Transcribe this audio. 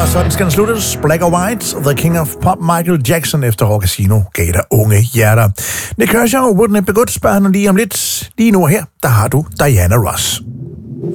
Og sådan skal den sluttes. Black or White, The King of Pop, Michael Jackson efter Rock Casino gav dig unge hjerter. Nick Kershaw, Wouldn't It Be Good, spørger han lige om lidt. Lige nu her, der har du Diana Ross.